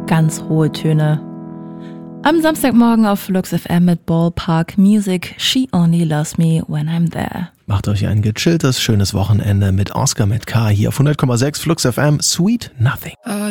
ganz hohe Töne. Am Samstagmorgen auf Flux FM mit Ballpark Music, She Only Loves Me When I'm There. Macht euch ein gechilltes, schönes Wochenende mit Oscar mit K hier auf 100,6 Flux FM, Sweet Nothing.